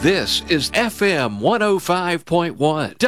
This is FM 105.1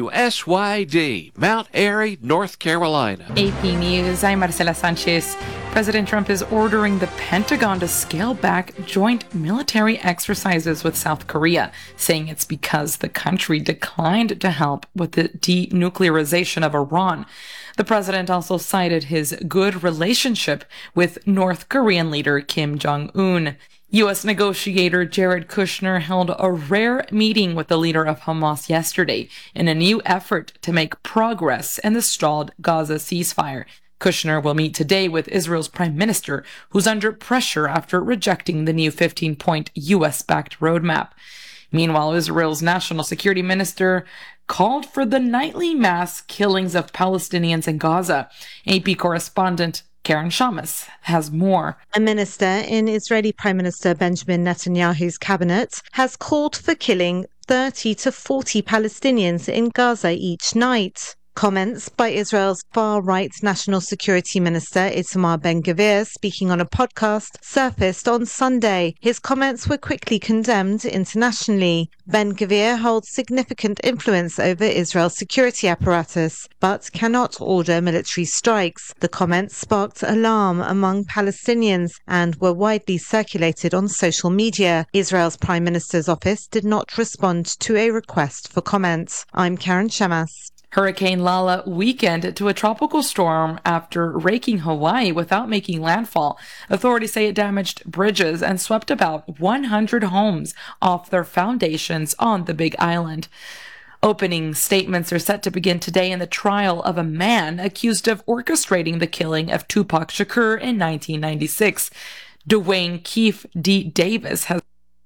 WSYD, Mount Airy, North Carolina. AP News, I'm Marcela Sanchez. President Trump is ordering the Pentagon to scale back joint military exercises with South Korea, saying it's because the country declined to help with the denuclearization of Iran. The president also cited his good relationship with North Korean leader Kim Jong-un. U.S. negotiator Jared Kushner held a rare meeting with the leader of Hamas yesterday in a new effort to make progress in the stalled Gaza ceasefire. Kushner will meet today with Israel's prime minister, who's under pressure after rejecting the new 15-point U.S.-backed roadmap. Meanwhile, Israel's national security minister called for the nightly mass killings of Palestinians in Gaza. AP correspondent Karen Shamas has more. A minister in Israeli Prime Minister Benjamin Netanyahu's cabinet has called for killing 30 to 40 Palestinians in Gaza each night. Comments by Israel's far-right National Security Minister Itamar Ben-Gvir, speaking on a podcast, surfaced on Sunday. His comments were quickly condemned internationally. Ben-Gvir holds significant influence over Israel's security apparatus, but cannot order military strikes. The comments sparked alarm among Palestinians and were widely circulated on social media. Israel's Prime Minister's office did not respond to a request for comment. I'm Karen Shamas. Hurricane Lala weakened to a tropical storm after raking Hawaii without making landfall. Authorities say it damaged bridges and swept about 100 homes off their foundations on the Big Island. Opening statements are set to begin today in the trial of a man accused of orchestrating the killing of Tupac Shakur in 1996. Dwayne Keefe D. Davis has...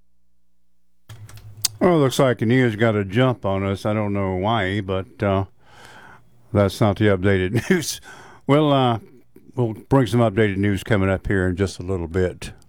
Well, it looks like the news got a jump on us. I don't know why, but that's not the updated news. Well, we'll bring some updated news coming up here in just a little bit.